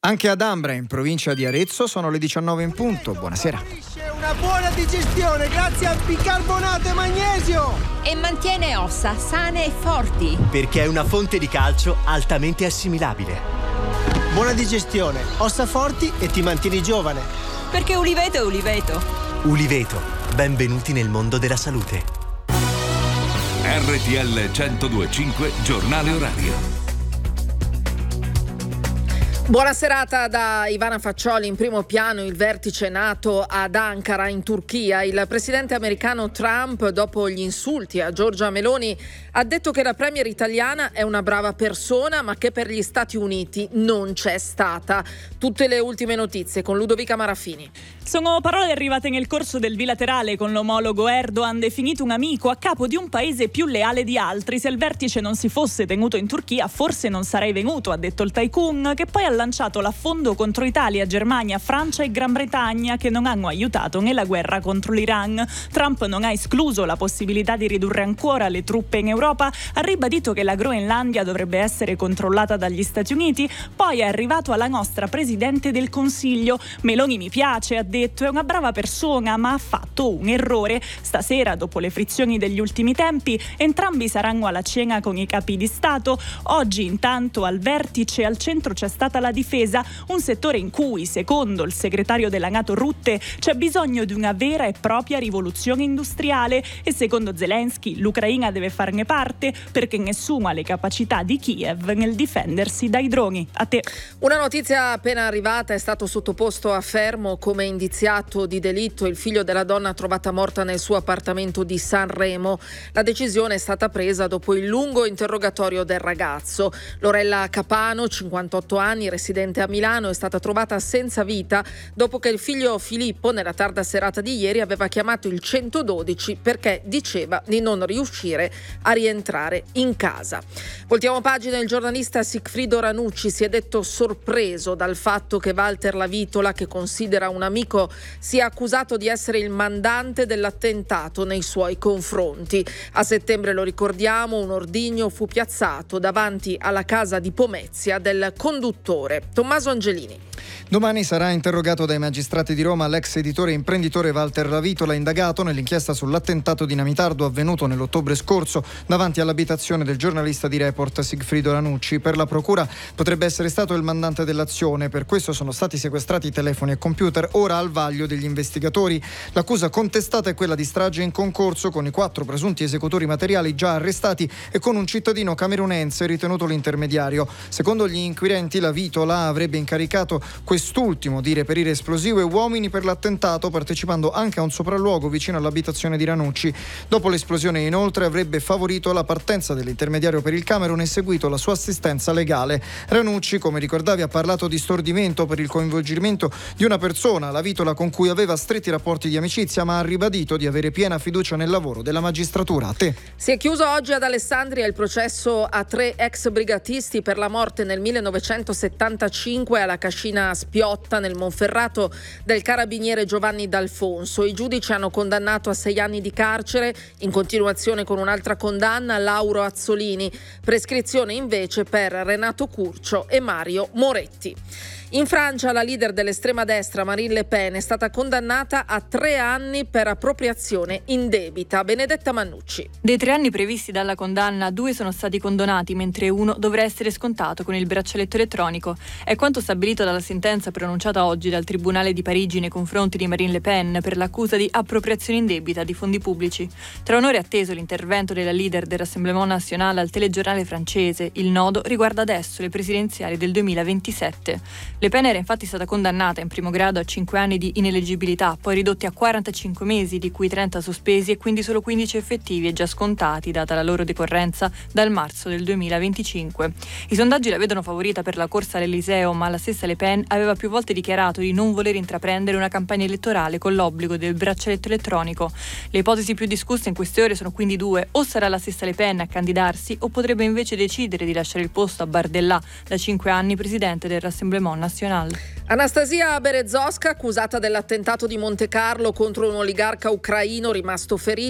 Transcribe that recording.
Anche ad Ambra, in provincia di Arezzo, sono le 19 in punto. Buonasera. Una buona digestione grazie al bicarbonato e magnesio. E mantiene ossa sane e forti. Perché è una fonte di calcio altamente assimilabile. Buona digestione, ossa forti e ti mantieni giovane. Perché Uliveto è Uliveto. Uliveto, benvenuti nel mondo della salute. RTL 102.5, giornale orario. Buona serata da Ivana Faccioli. In primo piano il vertice NATO ad Ankara in Turchia. Il presidente americano Trump, dopo gli insulti a Giorgia Meloni, ha detto che la premier italiana è una brava persona, ma che per gli Stati Uniti non c'è stata. Tutte le ultime notizie con Ludovica Marafini. Sono parole arrivate nel corso del bilaterale con l'omologo Erdogan, definito un amico a capo di un paese più leale di altri. Se il vertice non si fosse tenuto in Turchia, forse non sarei venuto, ha detto il tycoon, che poi ha lanciato l'affondo contro Italia, Germania, Francia e Gran Bretagna, che non hanno aiutato nella guerra contro l'Iran. Trump non ha escluso la possibilità di ridurre ancora le truppe in Europa, ha ribadito che la Groenlandia dovrebbe essere controllata dagli Stati Uniti, poi è arrivato alla nostra Presidente del Consiglio. Meloni mi piace, ha detto, è una brava persona, ma ha fatto un errore. Stasera, dopo le frizioni degli ultimi tempi, entrambi saranno alla cena con i capi di Stato. Oggi, intanto, al vertice al centro c'è stata la difesa, un settore in cui, secondo il segretario della NATO Rutte, c'è bisogno di una vera e propria rivoluzione industriale e secondo Zelensky l'Ucraina deve farne parte perché nessuno ha le capacità di Kiev nel difendersi dai droni. A te. Una notizia appena arrivata: è stato sottoposto a fermo come indiziato di delitto il figlio della donna trovata morta nel suo appartamento di Sanremo. La decisione è stata presa dopo il lungo interrogatorio del ragazzo. Lorella Capano, 58 anni, residente a Milano, è stata trovata senza vita dopo che il figlio Filippo, nella tarda serata di ieri, aveva chiamato il 112 perché diceva di non riuscire a rientrare in casa. Voltiamo pagina. Il giornalista Sigfrido Ranucci si è detto sorpreso dal fatto che Walter Lavitola, che considera un amico, sia accusato di essere il mandante dell'attentato nei suoi confronti. A settembre, lo ricordiamo, un ordigno fu piazzato davanti alla casa di Pomezia del conduttore. Tommaso Angelini. Domani sarà interrogato dai magistrati di Roma l'ex editore e imprenditore Walter Lavitola, indagato nell'inchiesta sull'attentato dinamitardo avvenuto nell'ottobre scorso davanti all'abitazione del giornalista di Report Sigfrido Ranucci. Per la procura potrebbe essere stato il mandante dell'azione, per questo sono stati sequestrati telefoni e computer, ora al vaglio degli investigatori. L'accusa contestata è quella di strage in concorso, con i 4 presunti esecutori materiali già arrestati e con un cittadino camerunense ritenuto l'intermediario. Secondo gli inquirenti, Lavitola avrebbe incaricato quest'ultimo di reperire esplosivo e uomini per l'attentato, partecipando anche a un sopralluogo vicino all'abitazione di Ranucci. Dopo l'esplosione, inoltre, avrebbe favorito la partenza dell'intermediario per il Camerun e seguito la sua assistenza legale. Ranucci, come ricordavi, ha parlato di stordimento per il coinvolgimento di una persona, Lavitola, con cui aveva stretti rapporti di amicizia, ma ha ribadito di avere piena fiducia nel lavoro della magistratura. A te. Si è chiuso oggi ad Alessandria il processo a 3 ex brigatisti per la morte nel 1975 alla Cascina Spiotta, nel Monferrato, del carabiniere Giovanni D'Alfonso. I giudici hanno condannato a 6 anni di carcere, in continuazione con un'altra condanna, Lauro Azzolini. Prescrizione invece per Renato Curcio e Mario Moretti. In Francia la leader dell'estrema destra Marine Le Pen è stata condannata a 3 anni per appropriazione indebita. Benedetta Mannucci. Dei 3 anni previsti dalla condanna, 2 sono stati condonati, mentre 1 dovrà essere scontato con il braccialetto elettronico. È quanto stabilito dalla sentenza pronunciata oggi dal Tribunale di Parigi nei confronti di Marine Le Pen per l'accusa di appropriazione indebita di fondi pubblici. Tra onore atteso l'intervento della leader del Rassemblement National al telegiornale francese, il nodo riguarda adesso le presidenziali del 2027. Le Pen era infatti stata condannata in primo grado a 5 anni di ineleggibilità, poi ridotti a 45 mesi, di cui 30 sospesi e quindi solo 15 effettivi e già scontati, data la loro decorrenza dal marzo del 2025. I sondaggi la vedono favorita per la corsa all'Eliseo, ma la stessa Le Pen aveva più volte dichiarato di non voler intraprendere una campagna elettorale con l'obbligo del braccialetto elettronico. Le ipotesi più discusse in queste ore sono quindi 2: o sarà la stessa Le Pen a candidarsi, o potrebbe invece decidere di lasciare il posto a Bardella, da 5 anni presidente del Rassemblement National. Anastasia Berezovska, accusata dell'attentato di Montecarlo contro un oligarca ucraino rimasto ferito